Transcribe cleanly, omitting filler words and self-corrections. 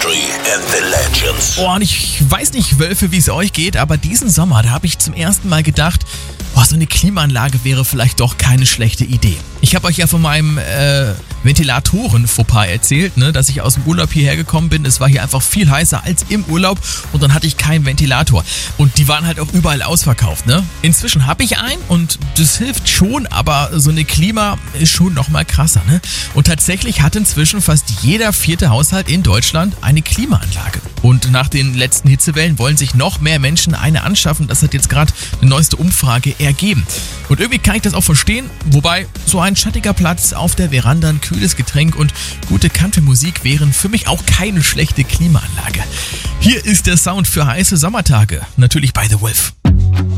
History and the Legends. Oh, und ich weiß nicht, Wölfe, wie es euch geht, aber diesen Sommer, da habe ich zum ersten Mal gedacht, so eine Klimaanlage wäre vielleicht doch keine schlechte Idee. Ich habe euch ja von meinem Ventilatoren-Fauxpas erzählt, ne, dass ich aus dem Urlaub hierher gekommen bin. Es war hier einfach viel heißer als im Urlaub und dann hatte ich keinen Ventilator. Und die waren halt auch überall ausverkauft. Ne? Inzwischen habe ich einen und das hilft schon, aber so eine Klima ist schon noch mal krasser. Ne? Und tatsächlich hat inzwischen fast jeder 4. Haushalt in Deutschland eine Klimaanlage. Und nach den letzten Hitzewellen wollen sich noch mehr Menschen eine anschaffen. Das hat jetzt gerade eine neueste Umfrage ergeben. Und irgendwie kann ich das auch verstehen, wobei so ein schattiger Platz auf der Veranda, ein kühles Getränk und gute Country-Musik wären für mich auch keine schlechte Klimaanlage. Hier ist der Sound für heiße Sommertage, natürlich bei The Wolf.